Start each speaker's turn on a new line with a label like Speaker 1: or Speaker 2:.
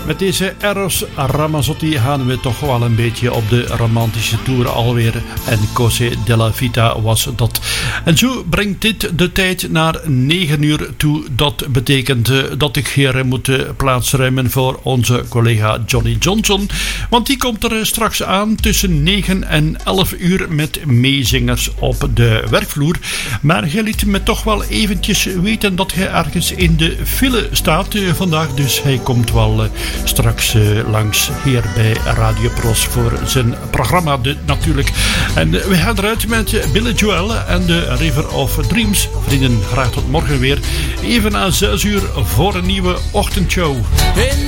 Speaker 1: Met deze Eros Ramazzotti gaan we toch wel een beetje op de romantische tour alweer. En Cose della Vita was dat. En zo brengt dit de tijd naar 9 uur toe. Dat betekent dat ik hier moet plaatsruimen voor onze collega Johnny Johnson. Want die komt er straks aan tussen 9 en 11 uur met meezingers op de werkvloer. Maar je liet me toch wel eventjes weten dat hij ergens in de file staat vandaag. Dus hij komt wel straks langs hier bij Radio Pros voor zijn programma natuurlijk. En we gaan eruit met Billy Joel en de River of Dreams. Vrienden, graag tot morgen weer. Even na 6 uur voor een nieuwe ochtendshow.